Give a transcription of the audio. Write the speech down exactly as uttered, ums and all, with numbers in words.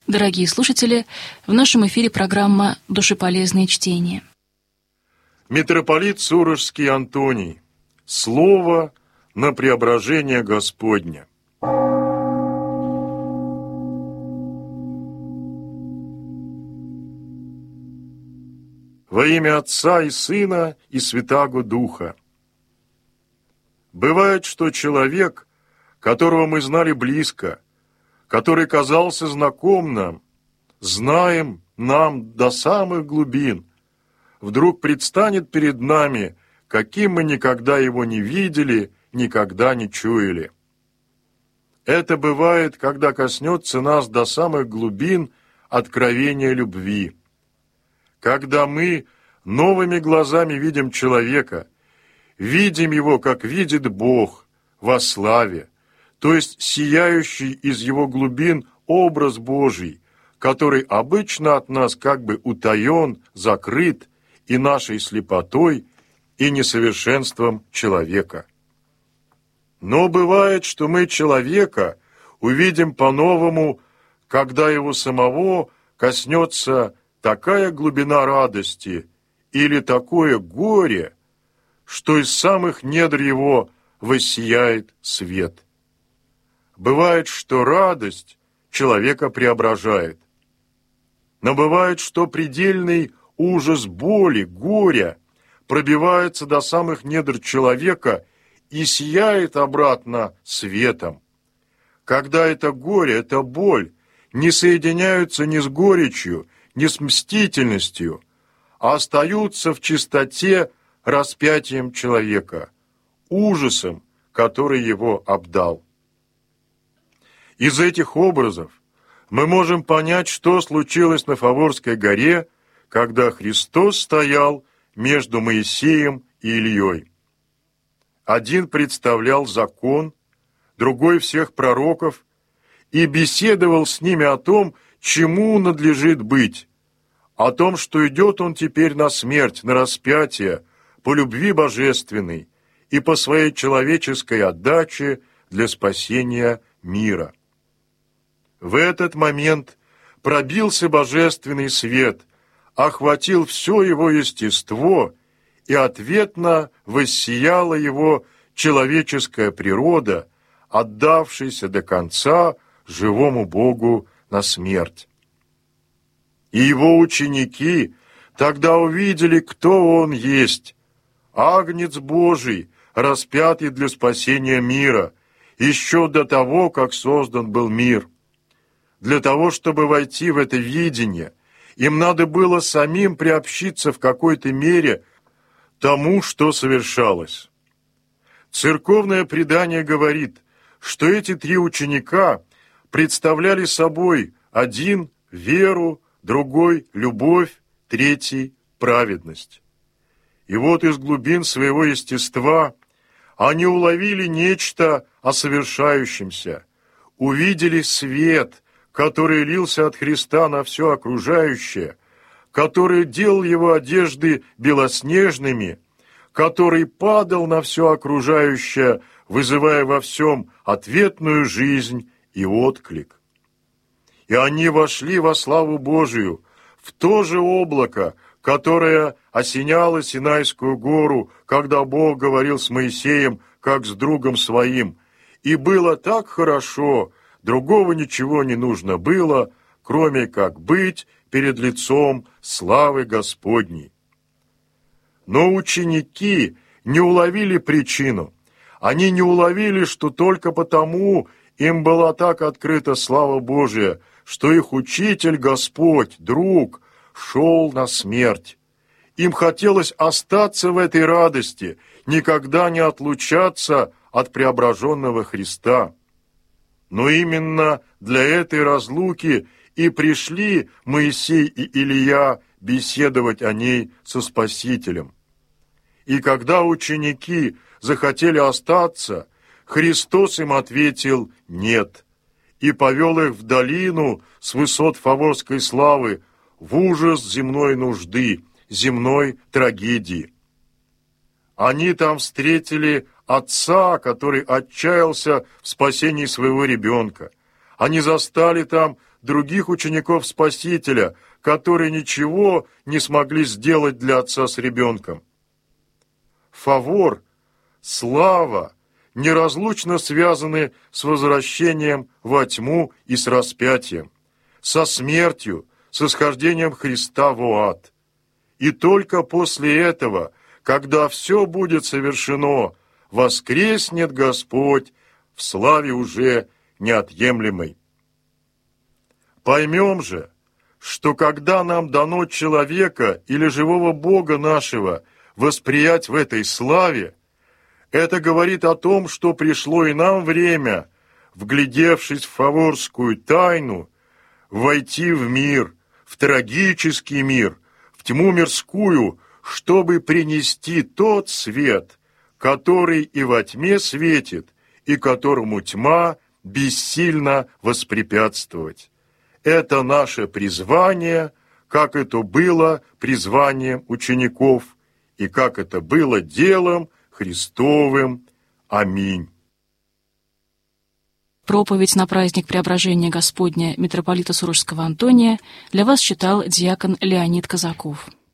Дорогие слушатели, в нашем эфире программа «Душеполезные чтения». Митрополит Сурожский Антоний. Слово на преображение Господня. Во имя Отца и Сына и Святаго Духа. Бывает, что человек, которого мы знали близко, который казался знаком нам, знаем нам до самых глубин, вдруг предстанет перед нами, каким мы никогда его не видели, никогда не чуяли. Это бывает, когда коснется нас до самых глубин откровения любви. Когда мы новыми глазами видим человека, видим его, как видит Бог, во славе, то есть сияющий из его глубин образ Божий, который обычно от нас как бы утаен, закрыт и нашей слепотой, и несовершенством человека. Но бывает, что мы человека увидим по-новому, когда его самого коснется такая глубина радости или такое горе, что из самых недр его воссияет свет. Бывает, что радость человека преображает. Но бывает, что предельный ужас боли, горя пробивается до самых недр человека и сияет обратно светом. Когда это горе, эта боль не соединяются ни с горечью, ни с мстительностью, а остаются в чистоте распятием человека, ужасом, который его обдал. Из этих образов мы можем понять, что случилось на Фаворской горе, когда Христос стоял между Моисеем и Ильей. Один представлял закон, другой всех пророков, и беседовал с ними о том, чему надлежит быть, о том, что идет он теперь на смерть, на распятие, по любви божественной и по своей человеческой отдаче для спасения мира. В этот момент пробился божественный свет, охватил все его естество, и ответно воссияла его человеческая природа, отдавшаяся до конца живому Богу на смерть. И его ученики тогда увидели, кто он есть, Агнец Божий, распятый для спасения мира, еще до того, как создан был мир. Для того, чтобы войти в это видение, им надо было самим приобщиться в какой-то мере тому, что совершалось. Церковное предание говорит, что эти три ученика представляли собой один – веру, другой – любовь, третий – праведность. И вот из глубин своего естества они уловили нечто о совершающемся, увидели свет, который лился от Христа на все окружающее, который делал его одежды белоснежными, который падал на все окружающее, вызывая во всем ответную жизнь и отклик. И они вошли во славу Божию, в то же облако, которое осеняло Синайскую гору, когда Бог говорил с Моисеем, как с другом своим. И было так хорошо, другого ничего не нужно было, кроме как быть перед лицом славы Господней. Но ученики не уловили причину. Они не уловили, что только потому им была так открыта слава Божия, что их учитель Господь, друг, шел на смерть. Им хотелось остаться в этой радости, никогда не отлучаться от преображенного Христа. Но именно для этой разлуки и пришли Моисей и Илия беседовать о ней со Спасителем. И когда ученики захотели остаться, Христос им ответил «нет» и повел их в долину с высот Фаворской славы в ужас земной нужды, земной трагедии. Они там встретили отца, который отчаялся в спасении своего ребенка. Они застали там других учеников Спасителя, которые ничего не смогли сделать для отца с ребенком. Фавор, слава неразлучно связаны с возвращением во тьму и с распятием, со смертью, с исхождением Христа в ад. И только после этого, когда все будет совершено, воскреснет Господь в славе уже неотъемлемой. Поймем же, что когда нам дано человека или живого Бога нашего восприять в этой славе, это говорит о том, что пришло и нам время, вглядевшись в фаворскую тайну, войти в мир, в трагический мир, в тьму мирскую, чтобы принести тот свет, который и во тьме светит, и которому тьма бессильно воспрепятствовать. Это наше призвание, как это было призванием учеников, и как это было делом Христовым. Аминь. Проповедь на праздник Преображения Господня митрополита Сурожского Антония для вас читал диакон Леонид Казаков.